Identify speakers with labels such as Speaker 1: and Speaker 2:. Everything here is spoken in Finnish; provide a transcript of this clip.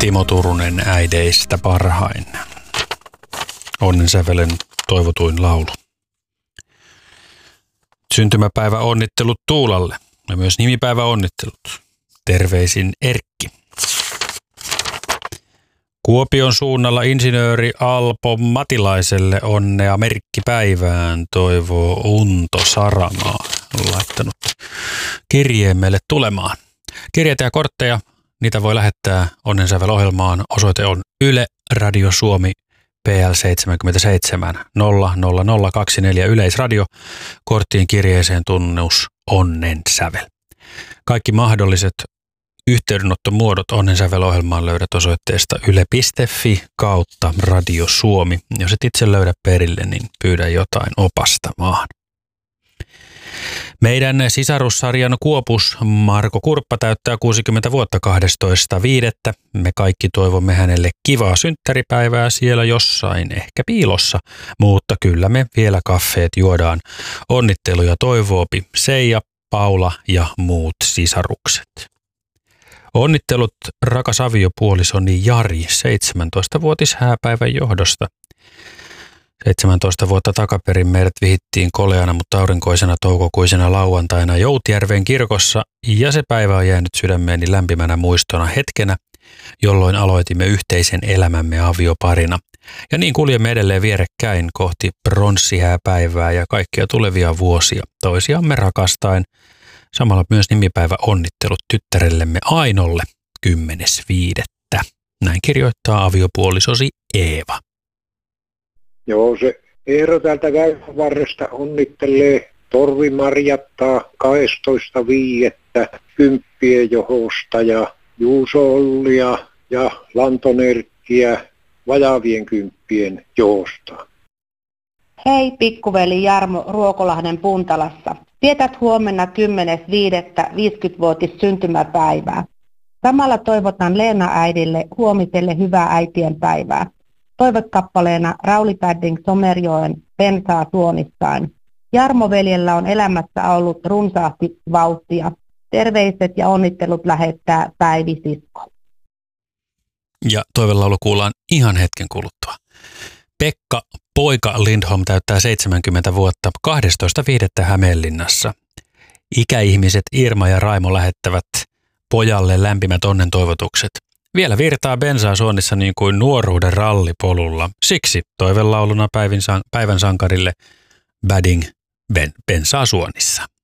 Speaker 1: Timo Turunen äideistä parhain. Onnensävelen toivotuin laulu. Syntymäpäivä onnittelut Tuulalle ja myös nimipäivä onnittelut. Terveisin Erkki. Kuopion suunnalla insinööri Alpo Matilaiselle onnea merkkipäivään, toivoo Unto Saramaa. On laittanut kirjeen meille tulemaan. Kirjeitä ja kortteja, niitä voi lähettää Onnensävel-ohjelmaan. Osoite on Yle Radio Suomi PL 77 00024 Yleisradio. Korttiin kirjeeseen tunnus Onnensävel. Kaikki mahdolliset yhteydenottomuodot Onnensävel-ohjelmaan löydät osoitteesta yle.fi kautta Radio Suomi. Jos et itse löydä perille, niin pyydä jotain opastamaan. Meidän sisarussarjan Kuopus Marko Kurppa täyttää 60 vuotta 12.5. Me kaikki toivomme hänelle kivaa synttäripäivää siellä jossain, ehkä piilossa, mutta kyllä me vielä kaffeet juodaan. Onnitteluja toivoopi Seija, Paula ja muut sisarukset. Onnittelut rakas aviopuolisoni Jari 17-vuotis hääpäivän johdosta. 17 vuotta takaperin meidät vihittiin koleana, mutta aurinkoisena toukokuisena lauantaina Joutjärven kirkossa, ja se päivä on jäänyt sydämeeni lämpimänä muistona hetkenä, jolloin aloitimme yhteisen elämämme avioparina. Ja niin kuljemme edelleen vierekkäin kohti pronssihääpäivää ja kaikkia tulevia vuosia toisiamme rakastaen. Samalla myös nimipäivä onnittelut tyttärellemme Ainolle 10.5. Näin kirjoittaa aviopuolisosi Eeva.
Speaker 2: Joo, se Eero täältä Käymävarresta onnittelee Torvi Marjattaa 12.5. kymppien johosta ja Juuso Ollia ja Lantonerkkiä vajaavien kymppien johosta.
Speaker 3: Hei pikkuveli Jarmo Ruokolahden Puntalassa. Vietät huomenna 10.5. 50-vuotis syntymäpäivää. Samalla toivotan Leena äidille huomiselle hyvää äitienpäivää. Toivekappaleena Rauli Padding Somerjoen Pensaa suonissaan. Jarmo veljellä on elämässä ollut runsaasti vauhtia. Terveiset ja onnittelut lähettää Päivi Sisko.
Speaker 1: Ja toivelaulu kuullaan ihan hetken kuluttua. Pekka Poika Lindholm täyttää 70 vuotta 12.5. Hämeenlinnassa. Ikäihmiset Irma ja Raimo lähettävät pojalle lämpimät onnentoivotukset. Vielä virtaa bensaa suonnissa niin kuin nuoruuden rallipolulla. Siksi toivelauluna päivän sankarille Badding bensaa suonnissa.